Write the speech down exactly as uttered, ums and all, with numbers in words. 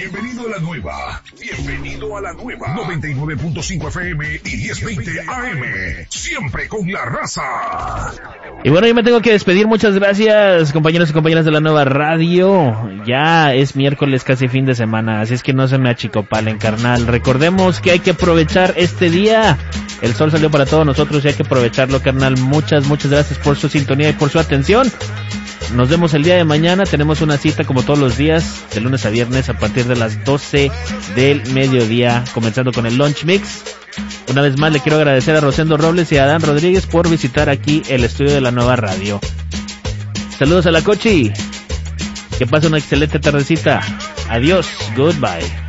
Bienvenido a la nueva. Bienvenido a la nueva. noventa y nueve punto cinco F M y diez veinte A M. Siempre con la raza. Y bueno, yo me tengo que despedir. Muchas gracias, compañeros y compañeras de la nueva radio. Ya es miércoles, casi fin de semana, así es que no se me achicopalen, carnal. Recordemos que hay que aprovechar este día. El sol salió para todos nosotros y hay que aprovecharlo, carnal. Muchas, muchas gracias por su sintonía y por su atención. Nos vemos el día de mañana. Tenemos una cita como todos los días, de lunes a viernes, a partir de las doce del mediodía, comenzando con el Lunch Mix. Una vez más le quiero agradecer a Rosendo Robles y a Adán Rodríguez por visitar aquí el estudio de la nueva radio. Saludos a la Cochi. Que pase una excelente tardecita. Adiós. Goodbye.